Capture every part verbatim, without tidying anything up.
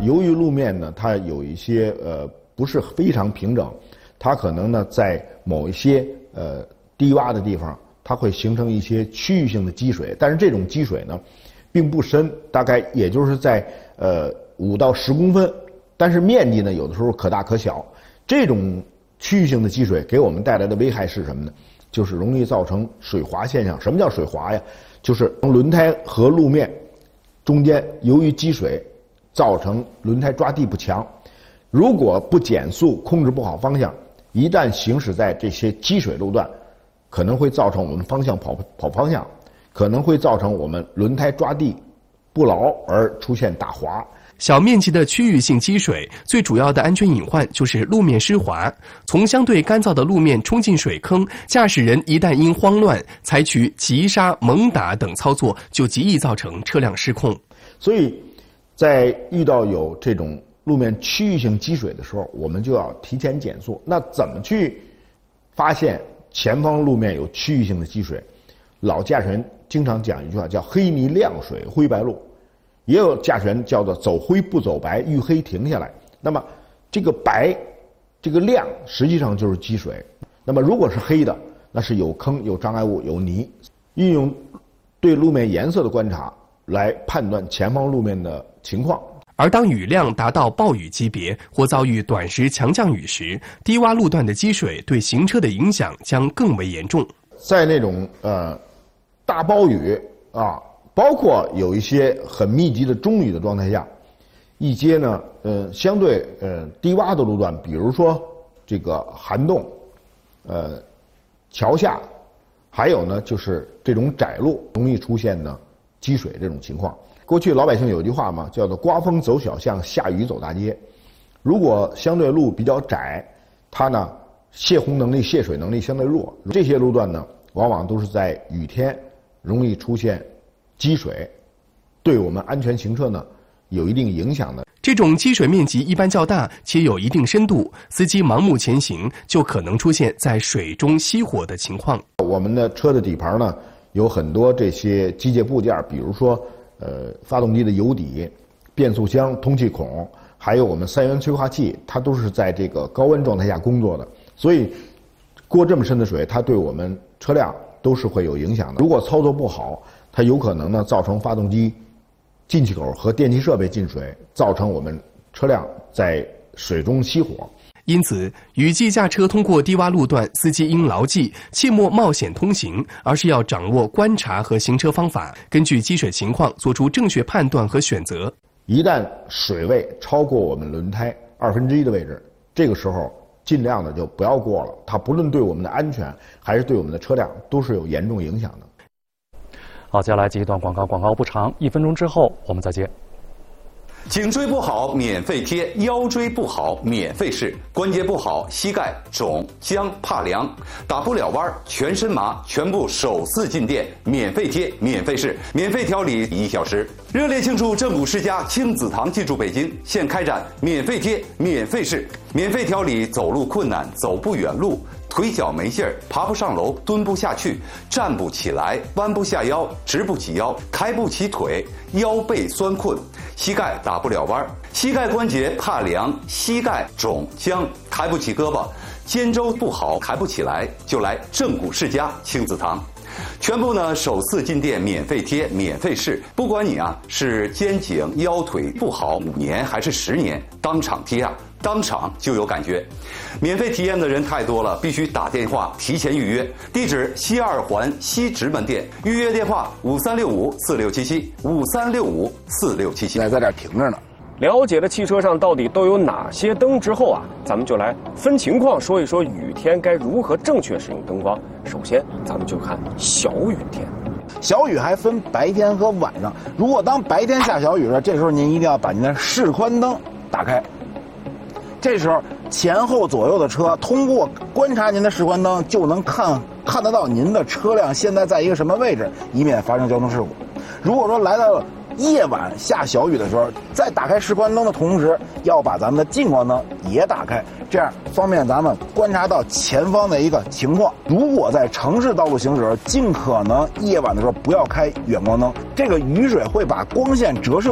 由于路面呢，它有一些呃不是非常平整，它可能呢在某一些呃低洼的地方，它会形成一些区域性的积水，但是这种积水呢，并不深，大概也就是在呃五到十公分，但是面积呢有的时候可大可小。这种区域性的积水给我们带来的危害是什么呢？就是容易造成水滑现象。什么叫水滑呀？就是轮胎和路面中间由于积水造成轮胎抓地不强，如果不减速，控制不好方向，一旦行驶在这些积水路段，可能会造成我们方向跑跑方向，可能会造成我们轮胎抓地不牢而出现打滑。 小面积的区域性积水，最主要的安全隐患就是路面湿滑。从相对干燥的路面冲进水坑，驾驶人一旦因慌乱采取急刹、猛打等操作，就极易造成车辆失控。 所以，在遇到有这种路面区域性积水的时候，我们就要提前减速。那怎么去发现前方路面有区域性的积水？老驾驶人经常讲一句话，叫黑泥亮水灰白路。也有驾驶员叫做走灰不走白，遇黑停下来。那么这个白，这个亮实际上就是积水。那么如果是黑的，那是有坑、有障碍物、有泥。运用对路面颜色的观察来判断前方路面的情况。 而当雨量达到暴雨级别或遭遇短时强降雨时，低洼路段的积水对行车的影响将更为严重。 在那种呃大暴雨啊。包括有一些很密集的中雨的状态下，一些呢，呃，相对呃低洼的路段，比如说这个涵洞，呃，桥下，还有呢就是这种窄路容易出现呢积水这种情况。过去老百姓有句话嘛，叫做刮风走小巷，下雨走大街。如果相对路比较窄，它呢泄洪能力、泄水能力相对弱，这些路段呢，往往都是在雨天容易出现积水，对我们安全行车呢有一定影响的。 这种积水面积一般较大且有一定深度，司机盲目前行就可能出现在水中熄火的情况。 我们的车的底盘呢有很多这些机械部件，比如说呃发动机的油底、变速箱、通气孔，还有我们三元催化器，它都是在这个高温状态下工作的，所以过这么深的水，它对我们车辆都是会有影响的。如果操作不好，它有可能呢造成发动机进气口和电气设备进水，造成我们车辆在水中熄火。 因此，雨季驾车通过低洼路段，司机应牢记切莫冒险通行，而是要掌握观察和行车方法，根据积水情况做出正确判断和选择。 一旦水位超过我们轮胎二分之一的位置，这个时候尽量的就不要过了，它不论对我们的安全还是对我们的车辆都是有严重影响的。 好，接下来接一段广告，广告不长，一分钟之后我们再见。 颈椎不好免费贴，腰椎不好免费试，关节不好膝盖肿僵怕凉打不了弯全身麻，全部首次进店免费贴免费试，免费调理一小时。热烈庆祝正骨世家亲子堂进驻北京，现开展免费贴免费试，免费调理走路困难、走不远路、腿脚没劲儿、爬不上楼、蹲不下去、站不起来、弯不下腰、直不起腰、抬不起腿、腰背酸困、膝盖打不了弯、膝盖关节怕凉、膝盖肿僵、抬不起胳膊、肩周不好抬不起来，就来正骨世家亲子堂。全部呢首次进店免费贴免费试，不管你啊是肩颈腰腿不好五年还是十年，当场贴啊当场就有感觉。免费体验的人太多了，必须打电话提前预约。地址西二环西直门店，预约电话五三六五四六七七五三六五四六七七。 现在在这儿停着呢。 了解了汽车上到底都有哪些灯之后啊，咱们就来分情况说一说雨天该如何正确使用灯光。首先，咱们就看小雨天。 小雨还分白天和晚上。如果当白天下小雨的时候，这时候您一定要把您的示宽灯打开。这时候前后左右的车通过观察您的示宽灯，就能看看得到您的车辆现在在一个什么位置，以免发生交通事故。如果说来到了夜晚下小雨的时候，在打开示宽灯的同时，要把咱们的近光灯也打开，这样方便咱们观察到前方的一个情况。如果在城市道路行驶时，尽可能夜晚的时候不要开远光灯，这个雨水会把光线折射，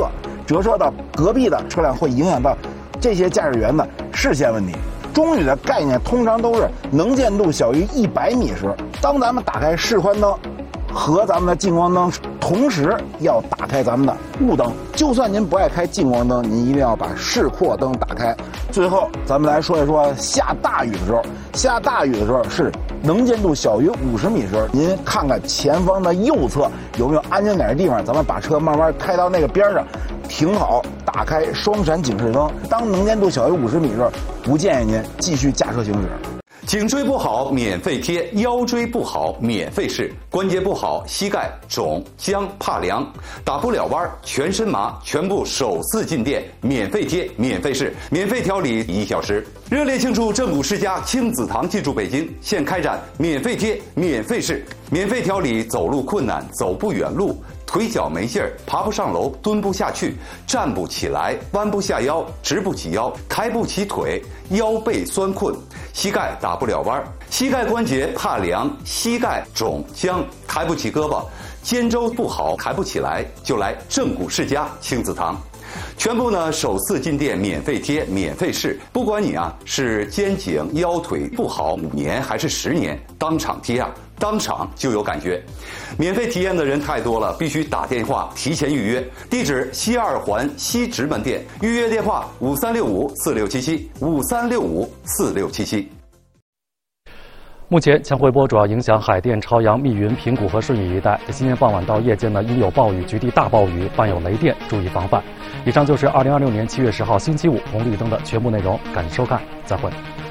折射到隔壁的车辆，会影响到这些驾驶员的视线问题。中雨的概念通常都是能见度小于一百米时，当咱们打开示宽灯和咱们的近光灯，同时要打开咱们的雾灯。就算您不爱开近光灯，您一定要把示扩灯打开。最后，咱们来说一说下大雨的时候，下大雨的时候是能见度小于五十米时，您看看前方的右侧有没有安全点的地方，咱们把车慢慢开到那个边上，停好，打开双闪警示灯。当能见度小于五十米时，不建议您继续驾车行驶。 颈椎不好免费贴，腰椎不好免费试，关节不好膝盖肿僵怕凉，打不了弯全身麻，全部手自进店，免费贴免费试，免费调理一小时。热烈庆祝正骨世家亲子堂进驻北京，现开展免费贴免费试，免费调理走路困难、走不远路、腿脚没劲儿、爬不上楼、蹲不下去、站不起来、弯不下腰、直不起腰、抬不起腿、腰背酸困、膝盖打不了弯、膝盖关节怕凉、膝盖肿僵、抬不起胳膊、肩周不好抬不起来，就来正骨世家亲子堂。全部呢首次进店免费贴免费试，不管你啊是肩颈腰腿不好五年还是十年，当场贴啊当场就有感觉。免费体验的人太多了，必须打电话提前预约。地址西二环西直门店，预约电话五三六五四六七七五三六五四六七七。 目前强回波主要影响海淀、朝阳、密云、平谷和顺义一带。今天傍晚到夜间呢，阴有暴雨，局地大暴雨，伴有雷电，注意防范。以上就是二零二六年七月十号星期五红绿灯的全部内容，感谢收看，再会。